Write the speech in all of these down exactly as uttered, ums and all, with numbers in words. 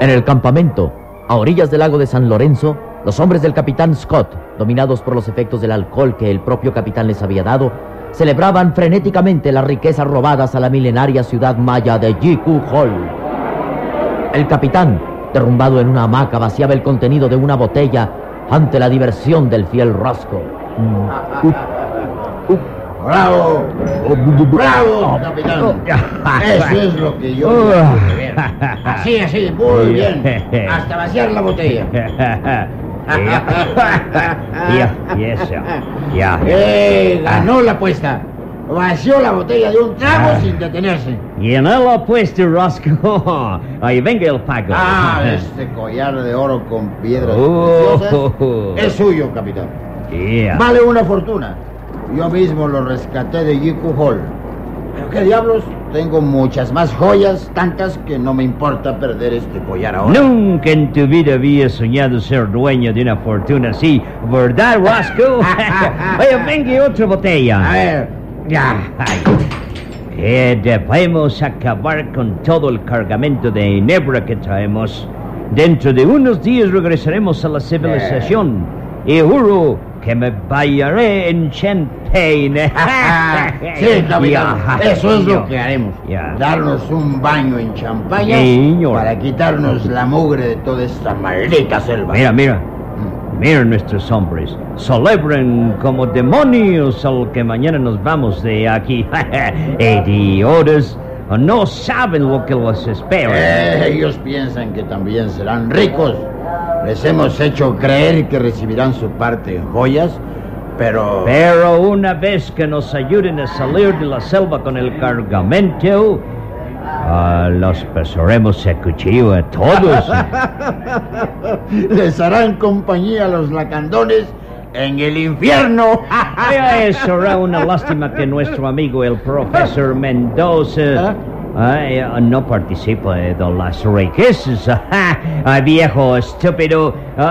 En el campamento, a orillas del lago de San Lorenzo, los hombres del capitán Scott, dominados por los efectos del alcohol que el propio capitán les había dado, celebraban frenéticamente las riquezas robadas a la milenaria ciudad maya de Yiku Hol. El capitán, derrumbado en una hamaca, vaciaba el contenido de una botella ante la diversión del fiel Roscoe. Mm. Uh, uh. ¡Bravo! ¡Bravo, capitán! Eso es lo que yo quiero ver. Así, así, muy bien. Hasta vaciar la botella. Ya, y eso. Ya. ¡Eh! Ganó la apuesta. Vació la botella de un trago ah. sin detenerse. Y en la apuesta, Roscoe. Ahí venga el pago. Ah, este collar de oro con piedras oh. preciosas es suyo, capitán. Yeah. Vale una fortuna. Yo mismo lo rescaté de Yiku Hol. ¿Pero qué diablos? Tengo muchas más joyas, tantas que no me importa perder este collar ahora. Nunca en tu vida había soñado ser dueño de una fortuna así, ¿verdad, Roscoe? Oye, venga otra botella. A ver, ya. Eh, debemos acabar con todo el cargamento de enebra que traemos. Dentro de unos días regresaremos a la civilización. Y juro que me bañaré en champagne. Sí, capitán, eso es lo que haremos. Yeah. Darnos un baño en champaña Señor. Para quitarnos la mugre de toda esta maldita selva. Mira, mira. Mm. Mira nuestros hombres. Celebran como demonios al que mañana nos vamos de aquí. Idiotas. No saben lo que les espera. Eh, ellos piensan que también serán ricos. Les hemos hecho creer que recibirán su parte en joyas, pero... Pero una vez que nos ayuden a salir de la selva con el cargamento, uh, los pasaremos a cuchillo a todos. Les harán compañía a los lacandones en el infierno. Eso será una lástima que nuestro amigo el profesor Mendoza... ¿Eh? Ay, no participa de las riquezas. Ay, viejo estúpido.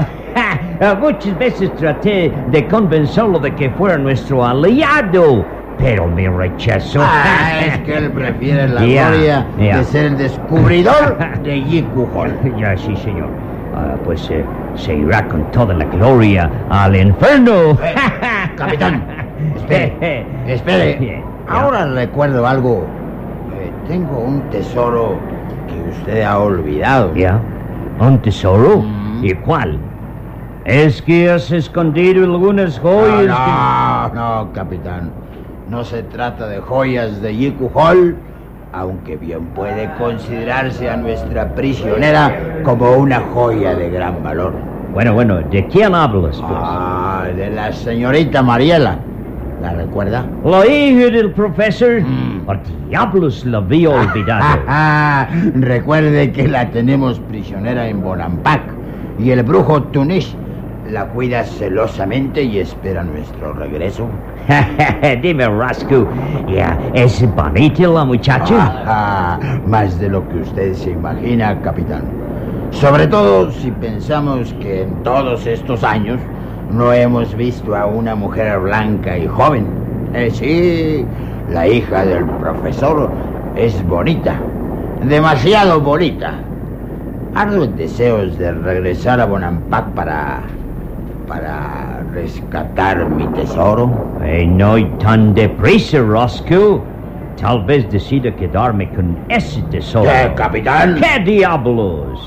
Muchas veces traté de convencerlo de que fuera nuestro aliado, pero me rechazó. Ah, es que él prefiere la yeah, gloria yeah. de ser el descubridor de Yiku Hol. Ya, sí, señor. Uh, pues eh, se irá con toda la gloria al infierno. Eh, capitán, espere, espere. Yeah. Ahora recuerdo algo. Tengo un tesoro que usted ha olvidado. ¿Ya? ¿Un tesoro? Mm. ¿Y cuál? ¿Es que has escondido algunas joyas? No, no, que... no, capitán. No se trata de joyas de Yiku Hol, aunque bien puede considerarse a nuestra prisionera como una joya de gran valor. Bueno, bueno, ¿de quién hablas, pues? Ah, de la señorita Mariela. ¿La recuerda? La hija del profesor. Mm. Por diablos, la había olvidado. Recuerde que la tenemos prisionera en Bonampak. Y el brujo Tunish la cuida celosamente y espera nuestro regreso. Dime, Roscoe, ¿ya es bonita la muchacha? Más de lo que usted se imagina, capitán. Sobre todo si pensamos que en todos estos años no hemos visto a una mujer blanca y joven. Eh, sí, la hija del profesor es bonita, demasiado bonita. Ardo en deseos de regresar a Bonampak para... para rescatar mi tesoro. Eh, no hay tan deprisa, Roscoe. Tal vez decida quedarme con ese tesoro. ¿Qué, capitán? ¿Qué diablos?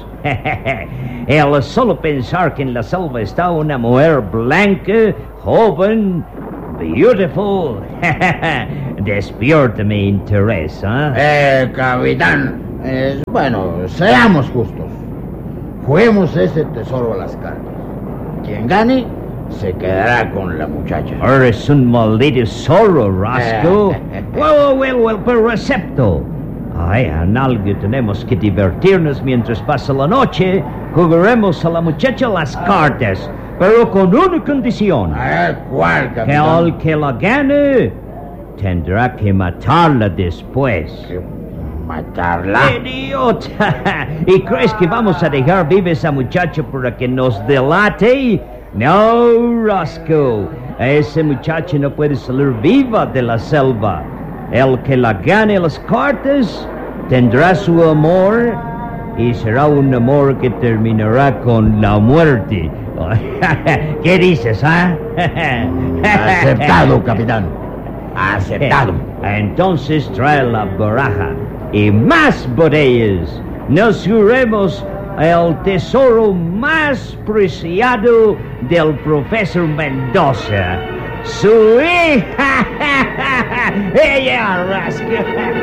El solo pensar que en la selva está una mujer blanca, joven, beautiful, despierta mi interés, ¿eh? Eh, capitán, eh, bueno, seamos justos. Juguemos ese tesoro a las cartas. Quien gane, se quedará con la muchacha. Eres un maldito zorro, Roscoe. Well, well, well, pero acepto. Ay, en algo tenemos que divertirnos mientras pasa la noche. Jugaremos a la muchacha las cartas, pero con una condición. A ver, ¿cuál, capitán? Que al que la gane tendrá que matarla después. ¿Qué? ¿Matarla? ¡Idiota! ¿Y crees que vamos a dejar viva esa muchacha para que nos delate? No, Roscoe. Esa muchacha no puede salir viva de la selva. El que la gane las cartas tendrá su amor y será un amor que terminará con la muerte. ¿Qué dices, ah? Aceptado, capitán. Aceptado. Entonces trae la baraja y más botellas. Nos juremos el tesoro más preciado del profesor Mendoza. Su hija. Ella rasca.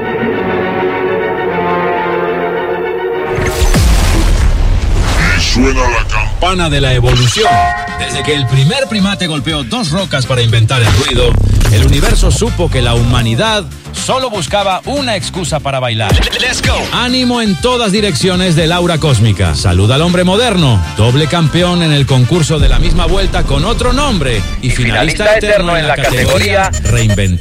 Suena la campana de la evolución. Desde que el primer primate golpeó dos rocas para inventar el ruido, el universo supo que la humanidad solo buscaba una excusa para bailar. Let's go. Ánimo en todas direcciones del aura cósmica. Salud al hombre moderno, doble campeón en el concurso de la misma vuelta con otro nombre y, y finalista, finalista eterno en la categoría Reinventar.